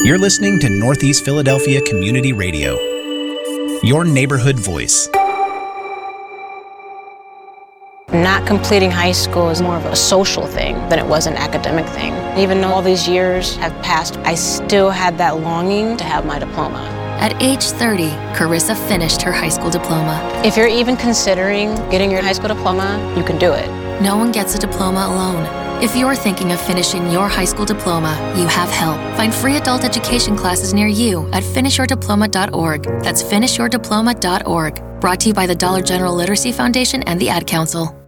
You're listening to Northeast Philadelphia Community Radio, your neighborhood voice. Not completing high school is more of a social thing than it was an academic thing. Even though all these years have passed, I still had that longing to have my diploma. At age 30, Carissa finished her high school diploma. If you're even considering getting your high school diploma, you can do it. No one gets a diploma alone. If you're thinking of finishing your high school diploma, you have help. Find free adult education classes near you at finishyourdiploma.org. That's finishyourdiploma.org. Brought to you by the Dollar General Literacy Foundation and the Ad Council.